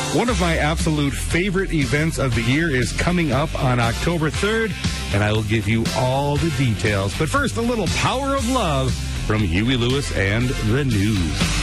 One of my absolute favorite events of the year is coming up on October 3rd, and I will give you all the details. But first, a little power of love from Huey Lewis and the News.